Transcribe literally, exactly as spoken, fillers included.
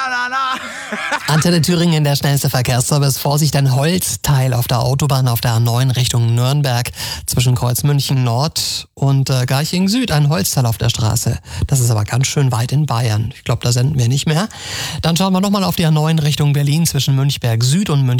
na, na. Antenne Thüringen, der schnellste Verkehrsservice. Vorsicht, ein Holzteil auf der Autobahn auf der A neun Richtung Nürnberg zwischen Kreuz München Nord und äh, Garching Süd. Ein Holzteil auf der Straße. Das ist aber ganz schön weit in Bayern. Ich glaube, da senden wir nicht mehr. Dann schauen wir nochmal auf die A neun Richtung Berlin zwischen Münchberg Süd und München